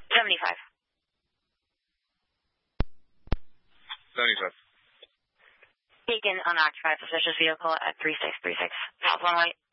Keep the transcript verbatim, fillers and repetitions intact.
seventy-five. seventy-five. Taken unoccupied suspicious vehicle at three six three six. South one white.